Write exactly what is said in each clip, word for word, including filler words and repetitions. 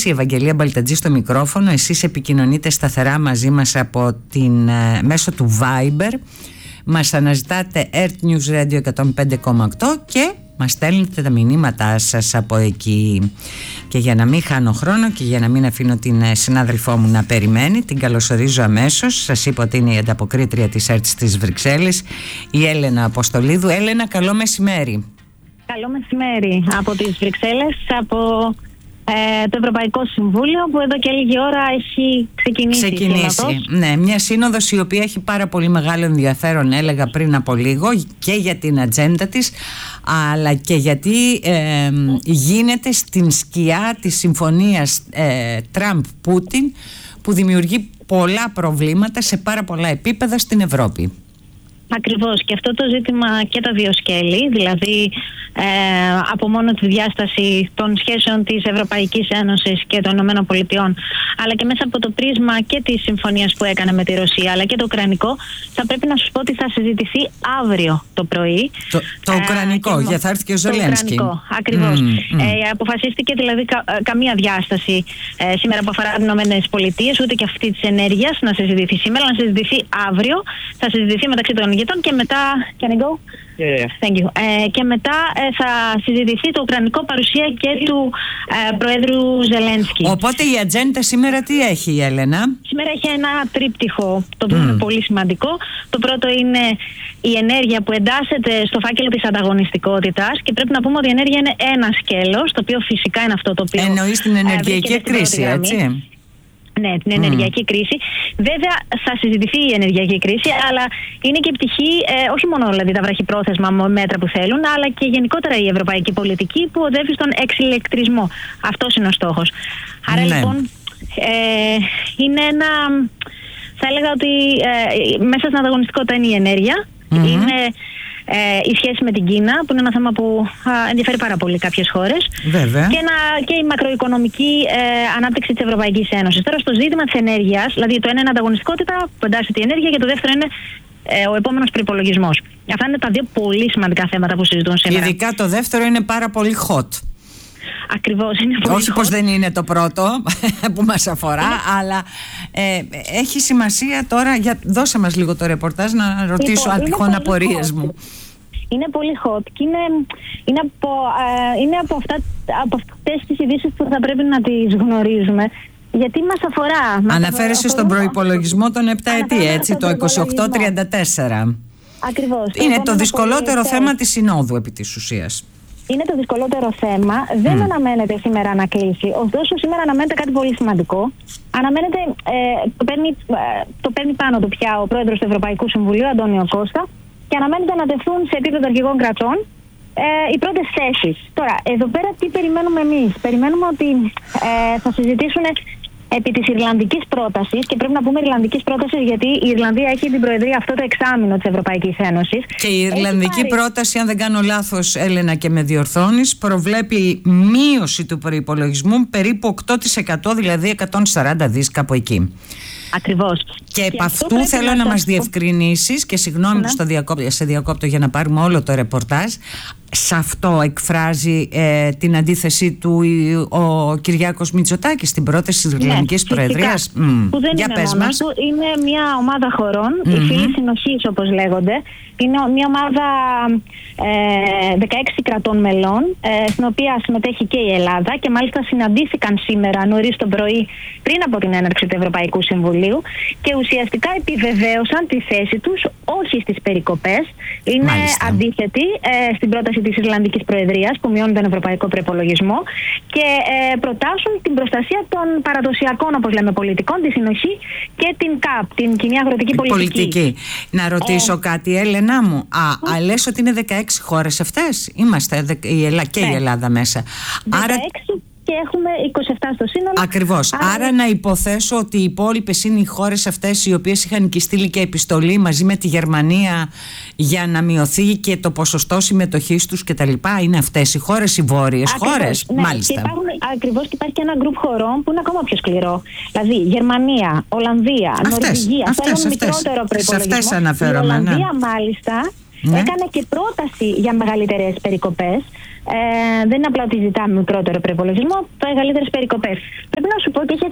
η Ευαγγελία Μπαλτατζή στο μικρόφωνο. Εσείς επικοινωνείτε σταθερά μαζί μας από την, μέσω του Viber. Μας αναζητάτε Earth News Radio εκατόν πέντε κόμμα οκτώ και μας στέλνετε τα μηνύματά σας από εκεί. Και για να μην χάνω χρόνο και για να μην αφήνω την συνάδελφό μου να περιμένει, την καλωσορίζω αμέσως. Σας είπα ότι είναι η ανταποκρίτρια της Earth στις Βρυξέλλες, η Έλενα Αποστολίδου. Έλενα, καλό μεσημέρι. Καλό μεσημέρι από τις Βρυξέλλες, από ε, το Ευρωπαϊκό Συμβούλιο, που εδώ και λίγη ώρα έχει ξεκινήσει. Ξεκινήσει, ναι, μια σύνοδος η οποία έχει πάρα πολύ μεγάλο ενδιαφέρον, έλεγα πριν από λίγο, και για την ατζέντα της, αλλά και γιατί ε, γίνεται στην σκιά της συμφωνίας ε, Τραμπ-Πούτιν, που δημιουργεί πολλά προβλήματα σε πάρα πολλά επίπεδα στην Ευρώπη. Ακριβώς, και αυτό το ζήτημα και τα δύο σκέλη, δηλαδή ε, από μόνο τη διάσταση των σχέσεων της Ευρωπαϊκής Ένωσης και των Ηνωμένων Πολιτειών, αλλά και μέσα από το πρίσμα και της συμφωνίας που έκανε με τη Ρωσία, αλλά και το Ουκρανικό, θα πρέπει να σου πω ότι θα συζητηθεί αύριο το πρωί. Το, το ε, Ουκρανικό, για θα έρθει και ο Ζελένσκι. Το Ουκρανικό, ακριβώς. Mm, mm. Ε, αποφασίστηκε δηλαδή κα, καμία διάσταση ε, σήμερα που αφορά τις Ηνωμένες Πολιτείες, ούτε και αυτή της ενέργειας να συζητηθεί σήμερα, να συζητηθεί αύριο. Θα συζητηθεί μεταξύ των ηγετών και μετά. Can I go? Yeah, yeah. Thank you. Ε, και μετά ε, θα συζητηθεί το Ουκρανικό παρουσία και του ε, Προέδρου Ζελένσκι. Οπότε η ατζέντα σήμερα τι έχει, η Έλενα? Σήμερα έχει ένα τρίπτυχο, το οποίο mm. είναι πολύ σημαντικό. Το πρώτο είναι η ενέργεια, που εντάσσεται στο φάκελο της ανταγωνιστικότητας, και πρέπει να πούμε ότι η ενέργεια είναι ένα σκέλος, το οποίο φυσικά είναι αυτό το οποίο. Εννοείς την ενεργειακή ε, κρίση, έτσι? Ναι, την ενεργειακή mm. κρίση. Βέβαια θα συζητηθεί η ενεργειακή κρίση, αλλά είναι και πτυχή, ε, όχι μόνο δηλαδή τα βραχυπρόθεσμα μέτρα που θέλουν, αλλά και γενικότερα η ευρωπαϊκή πολιτική που οδεύει στον εξηλεκτρισμό. Αυτός είναι ο στόχος. Άρα ναι. λοιπόν ε, είναι ένα, θα έλεγα ότι ε, μέσα στην ανταγωνιστικότητα είναι η ενέργεια, mm-hmm. είναι Ε, η σχέση με την Κίνα, που είναι ένα θέμα που α, ενδιαφέρει πάρα πολύ κάποιες χώρες. Βέβαια. Και, ένα, και η μακροοικονομική ε, ανάπτυξη της Ευρωπαϊκής Ένωσης. Τώρα στο ζήτημα της ενέργειας, δηλαδή το ένα είναι ανταγωνιστικότητα που εντάσσεται η ενέργεια, και το δεύτερο είναι ε, ο επόμενος προϋπολογισμός. Αυτά είναι τα δύο πολύ σημαντικά θέματα που συζητούν σήμερα. Ειδικά το δεύτερο είναι πάρα πολύ hot. Ακριβώς, είναι πολύ Όχι hot. πως δεν είναι το πρώτο που μας αφορά, αλλά ε, έχει σημασία τώρα. Για, δώσε μας λίγο το ρεπορτάζ να ρωτήσω αν τυχόν απορίες μου. Είναι πολύ hot και είναι, είναι, από, ε, είναι από, αυτά, από αυτές τις ειδήσεις που θα πρέπει να τις γνωρίζουμε. Γιατί μας αφορά. Αναφέρεσαι στον προϋπολογισμό των επτά ετή, έτσι, το είκοσι οκτώ τριάντα τέσσερα. Ακριβώς. Είναι το δυσκολότερο θέμα της Συνόδου, επί της ουσίας. Είναι το δυσκολότερο θέμα. Δεν mm. αναμένεται σήμερα να κλείσει. Ωστόσο, σήμερα αναμένεται κάτι πολύ σημαντικό. Αναμένεται, ε, το, παίρνει, ε, το παίρνει πάνω του πια ο πρόεδρος του Ευρωπαϊκού Συμβουλίου, Αντώνιο Κώστα, και αναμένεται να τεθούν σε επίπεδο αρχηγών κρατών ε, οι πρώτες θέσεις. Τώρα, εδώ πέρα τι περιμένουμε εμείς? Περιμένουμε ότι ε, θα συζητήσουν επί της Ιρλανδικής πρότασης, και πρέπει να πούμε Ιρλανδικής πρότασης γιατί η Ιρλανδία έχει την προεδρία αυτό το εξάμηνο της Ευρωπαϊκής Ένωσης. Και η Ιρλανδική πάρει... πρόταση, αν δεν κάνω λάθος, Έλενα, και με διορθώνεις, προβλέπει μείωση του προϋπολογισμού περίπου οκτώ τοις εκατό, δηλαδή εκατόν σαράντα δις, κάπου εκεί. Ακριβώς. Και επ' αυτού θέλω να, να μας διευκρινίσεις, και συγγνώμη που στο διακόπτω, σε διακόπτω για να πάρουμε όλο το ρεπορτάζ. Σε αυτό εκφράζει ε, την αντίθεσή του ο Κυριάκος Μητσοτάκης στην πρόταση της Ιρλανδικής ναι, Προεδρίας. Mm. Που δεν για είναι πες μόνος μας. Του, είναι μια ομάδα χωρών, mm-hmm. οι φίλοι συνοχής όπως λέγονται. Είναι μια ομάδα ε, δεκαέξι κρατών μελών, ε, στην οποία συμμετέχει και η Ελλάδα, και μάλιστα συναντήθηκαν σήμερα νωρίς το πρωί, πριν από την έναρξη του Ευρωπαϊκού Συμβουλίου, και ουσιαστικά επιβεβαίωσαν τη θέση τους όχι στις περικοπές. Είναι μάλιστα αντίθετοι ε, στην πρόταση της Ιρλανδικής Προεδρίας, που μειώνει τον ευρωπαϊκό προϋπολογισμό, και ε, προτάσουν την προστασία των παραδοσιακών, όπως λέμε, πολιτικών, τη συνοχή και την ΚΑΠ, την κοινή αγροτική πολιτική. πολιτική. Να ρωτήσω ε, κάτι, Έλενα μου. Α, α, λες ότι είναι δεκαέξι χώρες αυτές? Είμαστε η Ελλά, και ναι. η Ελλάδα μέσα. δεκαέξι Άρα... και έχουμε είκοσι επτά στο σύνολο. Ακριβώς. Άρα... Άρα να υποθέσω ότι οι υπόλοιπες είναι οι χώρες αυτές οι οποίες είχαν και στείλει και επιστολή μαζί με τη Γερμανία για να μειωθεί και το ποσοστό συμμετοχής τους κτλ. Είναι αυτές οι χώρες, οι βόρειες ακριβώς, χώρες. Ναι. Μάλιστα. Και υπάρχουν, ακριβώς, και υπάρχει και ένα γκρουπ χωρών που είναι ακόμα πιο σκληρό. Δηλαδή Γερμανία, Ολλανδία, αυτές, Νορβηγία. Αυτές, θέλουν αυτές. μικρότερο προϋπολογισμό. Σε αυτές αναφέρομαι. Η Ολλανδία ναι. μάλιστα ναι. έκανε και πρόταση για μεγαλύτερες περικοπές. Ε, δεν είναι απλά ότι ζητάμε μικρότερο προϋπολογισμό, μεγαλύτερες περικοπές. Πρέπει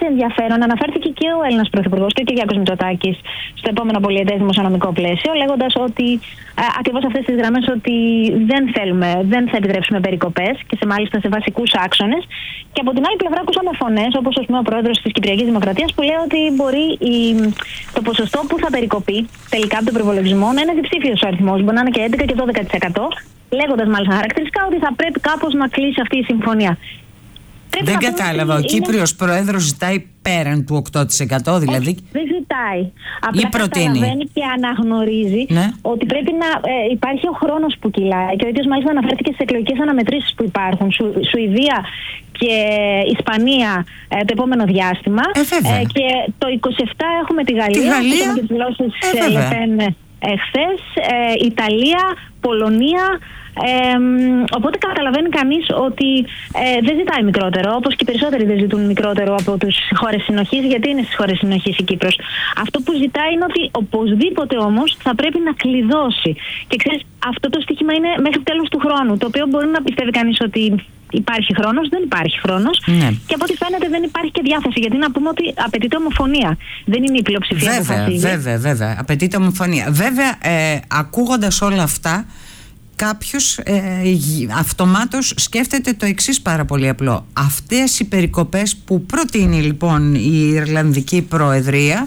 έτσι ενδιαφέρον, αναφέρθηκε και ο Έλληνας Πρωθυπουργός και ο Κυριάκος Μητσοτάκης στο επόμενο πολιετές δημοσιονομικό πλαίσιο, λέγοντας ότι α, ακριβώς αυτές τις γραμμές, ότι δεν θέλουμε, δεν θα επιτρέψουμε περικοπές και σε μάλιστα σε βασικούς άξονες. Και από την άλλη πλευρά ακούσαμε φωνές, όπως ας πούμε ο πρόεδρος της Κυπριακής Δημοκρατίας, που λέει ότι μπορεί η, το ποσοστό που θα περικοπεί τελικά από τον προπολογισμό να είναι διψήφιος ο αριθμός, μπορεί να είναι και έντεκα και δώδεκα τοις εκατό, λέγοντας μάλιστα χαρακτηριστικά ότι θα πρέπει κάπως να κλείσει αυτή η συμφωνία. Πρέπει δεν κατάλαβα. Ο είναι... Κύπριος πρόεδρος ζητάει πέραν του οκτώ τοις εκατό δηλαδή. Όχι, δεν ζητάει. Απλά προτείνει. Καταλαβαίνει και αναγνωρίζει ναι. ότι πρέπει να ε, υπάρχει ο χρόνος που κυλάει. Και ο ίδιος μάλιστα αναφέρθηκε στις εκλογικές αναμετρήσεις που υπάρχουν. Σου, Σουηδία και Ισπανία ε, το επόμενο διάστημα. Ε, ε, και το είκοσι επτά έχουμε τη Γαλλία. Τη Γαλλία. Και τις γλώσσες ε, Λεπέν εχθές. Ε, Ιταλία, Πολωνία. Ε, οπότε καταλαβαίνει κανείς ότι ε, δεν ζητάει μικρότερο, όπως και οι περισσότεροι δεν ζητούν μικρότερο από τις χώρες συνοχής, γιατί είναι στις χώρες συνοχής η Κύπρος. Αυτό που ζητάει είναι ότι οπωσδήποτε όμως θα πρέπει να κλειδώσει. Και ξέρεις, αυτό το στοίχημα είναι μέχρι τέλος του χρόνου, το οποίο μπορεί να πιστεύει κανείς ότι υπάρχει χρόνος, δεν υπάρχει χρόνος. Ναι. Και από ό,τι φαίνεται δεν υπάρχει και διάθεση, γιατί να πούμε ότι απαιτείται ομοφωνία. Δεν είναι η πλειοψηφία που αποφασίζει. Βέβαια, βέβαια, απαιτείται ομοφωνία. Βέβαια, ε, ακούγοντας όλα αυτά, κάποιος ε, αυτομάτως σκέφτεται το εξής πάρα πολύ απλό. Αυτές οι περικοπές που προτείνει λοιπόν η Ιρλανδική Προεδρία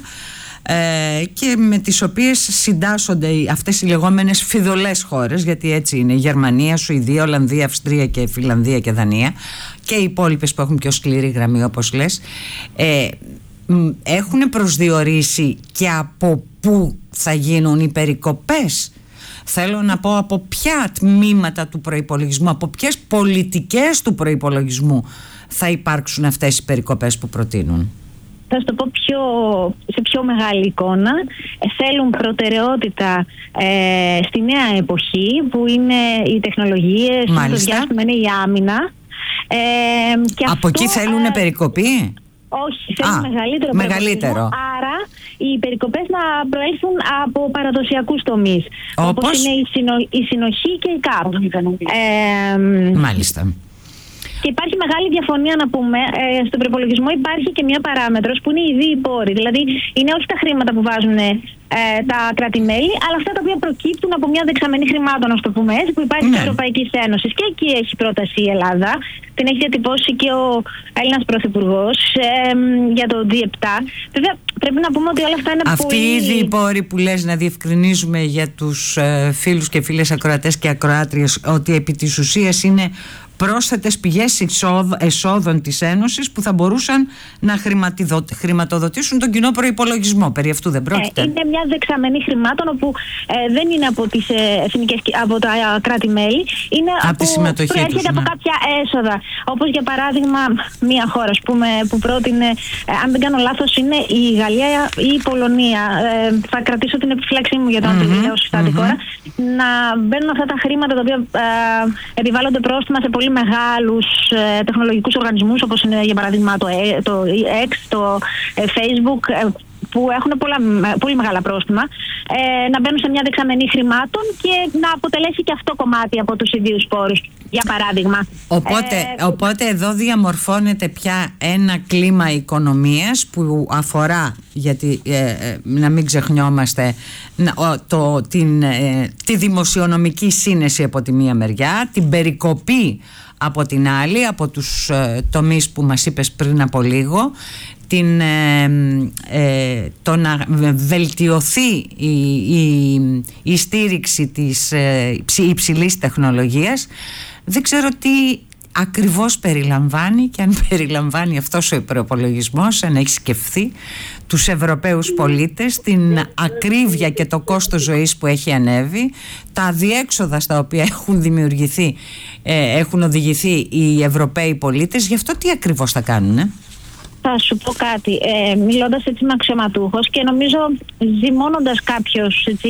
ε, και με τις οποίες συντάσσονται αυτές οι λεγόμενες φιδωλές χώρες, γιατί έτσι είναι, Γερμανία, Σουηδία, Ολλανδία, Αυστρία και Φιλανδία και Δανία, και οι υπόλοιπες που έχουν πιο σκληρή γραμμή όπως λες, ε, έχουν προσδιορίσει και από πού θα γίνουν οι περικοπές. Θέλω να πω από ποια τμήματα του προϋπολογισμού, από ποιες πολιτικές του προϋπολογισμού θα υπάρξουν αυτές οι περικοπές που προτείνουν. Θα σου το πω πιο, σε πιο μεγάλη εικόνα. Ε, θέλουν προτεραιότητα ε, στη νέα εποχή που είναι οι τεχνολογίες, το διάστημα είναι η άμυνα. Ε, και από αυτό, εκεί θέλουν ε, Όχι, περικοπή? θέλουν Α, μεγαλύτερο, μεγαλύτερο. Άρα οι περικοπές να προέλθουν από παραδοσιακούς τομείς. Όπως, όπως είναι η, συνο, η συνοχή και η ΚΑΠ. Ε, Μάλιστα. Και υπάρχει μεγάλη διαφωνία να πούμε. Ε, στον προπολογισμό υπάρχει και μια παράμετρος που είναι οι ίδιοι πόροι. Δηλαδή είναι όχι τα χρήματα που βάζουν ε, τα κράτη-μέλη, αλλά αυτά τα οποία προκύπτουν από μια δεξαμενή χρημάτων, να το πούμε έτσι, που υπάρχει ναι. της Ευρωπαϊκής Ένωσης. Και εκεί έχει πρόταση η Ελλάδα. Την έχει διατυπώσει και ο Έλληνας Πρωθυπουργός ε, για το τζι επτά. Βέβαια, πρέπει να πούμε ότι όλα αυτά είναι Αυτοί πολύ... Αυτοί οι πόροι που λες, να διευκρινίζουμε για τους ε, φίλους και φίλες ακροατές και ακροάτριες, ότι επί της ουσίας είναι πρόσθετες πηγές εσόδων της Ένωσης που θα μπορούσαν να χρηματοδοτήσουν τον κοινό προϋπολογισμό. Περί αυτού δεν πρόκειται? Ε, είναι μια δεξαμενή χρημάτων όπου ε, δεν είναι από, τις, ε, εθνικές, από τα κράτη-μέλη, είναι από, από τη συμμετοχή τους, έρχεται ναι. από κάποια έσοδα. Όπως για παράδειγμα μια χώρα πούμε, που πρότεινε, ε, αν δεν κάνω λάθος, είναι η Γαλλία ή η Πολωνία. Ε, θα κρατήσω την επιφύλαξή μου για το αν mm-hmm. τη λέω σωστά την χώρα. Να μπαίνουν αυτά τα χρήματα τα οποία ε, επιβάλλονται πρόστιμα σε πολύ μεγάλους ε, τεχνολογικούς οργανισμούς, όπως είναι για παράδειγμα το, ε, το X, το ε, Facebook, ε, που έχουν πολλά, πολύ μεγάλα πρόστιμα, ε, να μπαίνουν σε μια δεξαμενή χρημάτων και να αποτελέσει και αυτό κομμάτι από τους ιδίους πόρους, για παράδειγμα. Οπότε, ε, οπότε εδώ διαμορφώνεται πια ένα κλίμα οικονομίας που αφορά, γιατί ε, ε, να μην ξεχνιόμαστε, το, την, ε, τη δημοσιονομική σύνεση από τη μία μεριά, την περικοπή από την άλλη, από τους ε, τομείς που μας είπες πριν από λίγο, την, ε, ε, το να βελτιωθεί η, η, η στήριξη της ε, υψηλής τεχνολογίας. Δεν ξέρω τι ακριβώς περιλαμβάνει και αν περιλαμβάνει αυτός ο προϋπολογισμός, αν έχει σκεφτεί τους Ευρωπαίους πολίτες, την ακρίβεια και το κόστος ζωής που έχει ανέβει, τα αδιέξοδα στα οποία έχουν δημιουργηθεί, ε, έχουν οδηγηθεί οι Ευρωπαίοι πολίτες. Γι' αυτό τι ακριβώς θα κάνουνε? Θα σου πω κάτι, ε, μιλώντας έτσι με αξιωματούχος και νομίζω ζυμώνοντας κάποιος έτσι,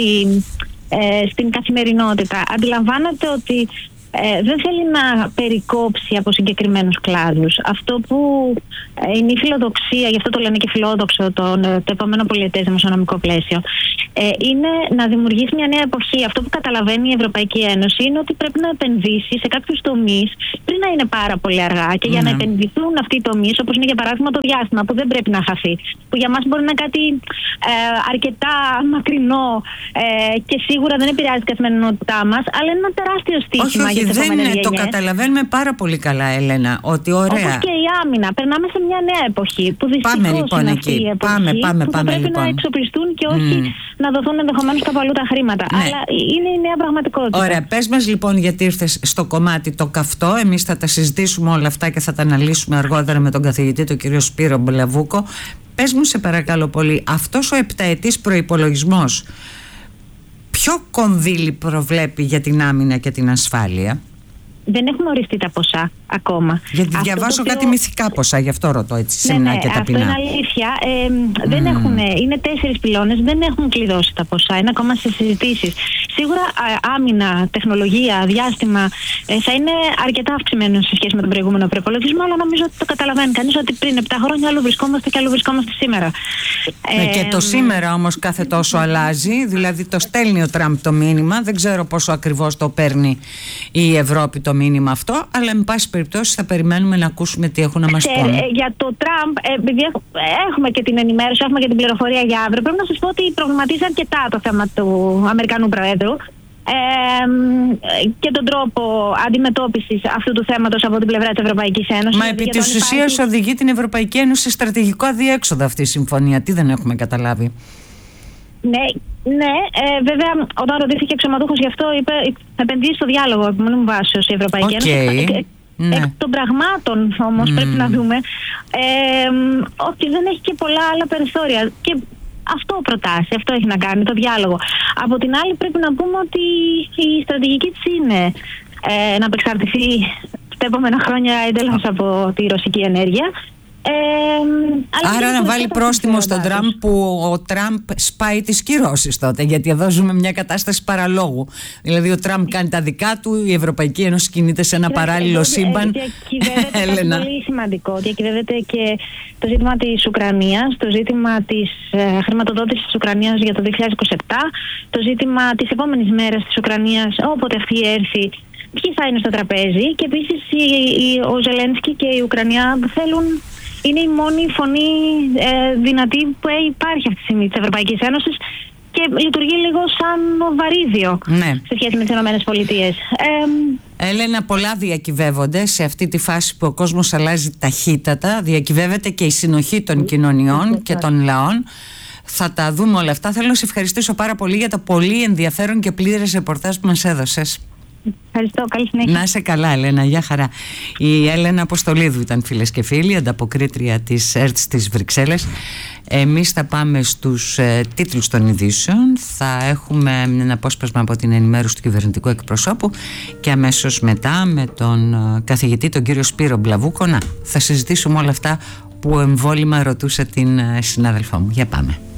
ε, στην καθημερινότητα, αντιλαμβάνεται ότι ε, δεν θέλει να περικόψει από συγκεκριμένους κλάδους. Αυτό που ε, είναι η φιλοδοξία, γι' αυτό το λένε και φιλόδοξο το, το επόμενο πολιετές δημοσιονομικό πλαίσιο, ε, είναι να δημιουργήσει μια νέα εποχή. Αυτό που καταλαβαίνει η Ευρωπαϊκή Ένωση είναι ότι πρέπει να επενδύσει σε κάποιους τομείς πριν να είναι πάρα πολύ αργά. Και για mm. να επενδυθούν αυτοί οι τομείς, όπως είναι για παράδειγμα το διάστημα, που δεν πρέπει να χαθεί, που για μας μπορεί να είναι κάτι ε, αρκετά μακρινό ε, και σίγουρα δεν επηρεάζει την καθημερινότητά μας, αλλά είναι ένα τεράστιο στοίχημα για τις επόμενες γενιές. Το καταλαβαίνουμε πάρα πολύ καλά, Έλενα, ότι ωραία. Όπως και η άμυνα. Περνάμε σε μια νέα εποχή που δυστυχώς πάμε, λοιπόν, είναι εκεί. αυτή η εποχή πάμε, πάμε, που θα πάμε, πρέπει λοιπόν. να εξοπλιστούν και όχι mm. να δοθούν ενδεχομένως κάπου αλλού τα χρήματα. Ναι. Αλλά είναι η νέα πραγματικότητα. Ωραία, πες μας λοιπόν, γιατί ήρθες στο κομμάτι το καυτό. Εμείς θα τα συζητήσουμε όλα αυτά και θα τα αναλύσουμε αργότερα με τον καθηγητή, τον κύριο Σπύρο Μπλαβούκο. Πες μου σε παρακαλώ πολύ, αυτός ο επταετής προϋπολογισμός ποιο κονδύλι προβλέπει για την άμυνα και την ασφάλεια? Δεν έχουμε οριστεί τα ποσά ακόμα. Γιατί αυτό διαβάζω οποίο... κάτι μυθικά ποσά, γι' αυτό ρωτώ έτσι σεμνά ναι, ναι, και ταπεινά. Αυτό είναι αλήθεια. Ε, δεν mm. έχουν, είναι τέσσερις πυλώνες, δεν έχουν κλειδώσει τα ποσά. Είναι ακόμα σε συζητήσεις. Σίγουρα άμυνα, τεχνολογία, διάστημα ε, θα είναι αρκετά αυξημένο σε σχέση με τον προηγούμενο προπολογισμό, αλλά νομίζω ότι το καταλαβαίνει κανείς ότι πριν επτά χρόνια άλλο βρισκόμαστε και άλλο βρισκόμαστε σήμερα. Ναι, ε, και το σήμερα όμως κάθε τόσο αλλάζει. Δηλαδή το στέλνει ο Τραμπ το μήνυμα. Δεν ξέρω πόσο ακριβώς το παίρνει η Ευρώπη το μήνυμα αυτό, αλλά εν πάση περιπτώσει θα περιμένουμε να ακούσουμε τι έχουν να μας Ξέρε, πούνε. Ε, για το Τραμπ, ε, επειδή έχουμε και την ενημέρωση, έχουμε και την πληροφορία για αύριο, πρέπει να σας πω ότι προβληματίζει αρκετά το θέμα του Αμερικανού Προέδρου ε, και τον τρόπο αντιμετώπισης αυτού του θέματος από την πλευρά της Ευρωπαϊκής Ένωσης. Μα επί της ουσίας υπάρχει... οδηγεί την Ευρωπαϊκή Ένωση σε στρατηγικό αδιέξοδο αυτή η συμφωνία. Τι δεν έχουμε καταλάβει? Ναι, ναι ε, βέβαια, όταν ρωτήθηκε εξωματούχος γι' αυτό, είπε επενδύει στο διάλογο επιμονή μου βάσεως η Ευρωπαϊκή okay. Ένωση. Εκ, ναι. εκ των πραγμάτων όμως mm. πρέπει να δούμε ε, ότι δεν έχει και πολλά άλλα περιθώρια. Και αυτό προτάσει, αυτό έχει να κάνει, το διάλογο. Από την άλλη πρέπει να πούμε ότι η στρατηγική της είναι ε, να απεξαρτηθεί τα επόμενα χρόνια εντελώς από τη ρωσική ενέργεια. Ε, Άρα να βάλει πρόστιμο στον Τραμπ, που ο Τραμπ σπάει τις κυρώσεις τότε, γιατί εδώ ζούμε μια κατάσταση παραλόγου. Δηλαδή ο Τραμπ κάνει τα δικά του, η Ευρωπαϊκή Ένωση κινείται σε ένα Κοιτάξτε, παράλληλο εδώ, σύμπαν. Διακυβεύεται κάτι πολύ σημαντικό. Διακυβεύεται και το ζήτημα της Ουκρανίας, το ζήτημα της ε, χρηματοδότησης της Ουκρανίας για το δύο χιλιάδες είκοσι επτά, το ζήτημα της επόμενης μέρας της Ουκρανίας, όποτε αυτή έρθει, ποιοι θα είναι στο τραπέζι. Και επίσης η, η, ο Ζελένσκι και η Ουκρανία θέλουν. Είναι η μόνη φωνή ε, δυνατή που υπάρχει αυτή τη στιγμή της Ευρωπαϊκής Ένωσης και λειτουργεί λίγο σαν βαρύδιο ναι. σε σχέση με τις Ηνωμένες Πολιτείες. Ε, Έλενα, πολλά διακυβεύονται σε αυτή τη φάση που ο κόσμος αλλάζει ταχύτατα. Διακυβεύεται και η συνοχή των κοινωνιών και των λαών. Θα τα δούμε όλα αυτά. Θέλω να σε ευχαριστήσω πάρα πολύ για το πολύ ενδιαφέρον και πλήρες ρεπορτάζ που μας έδωσες. Ευχαριστώ, καλή συνέχεια. Να είσαι καλά, Έλενα, γεια χαρά. Η Έλενα Αποστολίδου ήταν, φίλες και φίλοι, ανταποκρίτρια της ΕΡΤ στις Βρυξέλλες. Εμείς θα πάμε στους ε, τίτλους των ειδήσεων. Θα έχουμε ένα απόσπασμα από την ενημέρωση του κυβερνητικού εκπροσώπου και αμέσως μετά με τον ε, καθηγητή, τον κύριο Σπύρο Μπλαβούκο, να, θα συζητήσουμε όλα αυτά που εμβόλυμα ρωτούσε την ε, συνάδελφό μου. Για πάμε.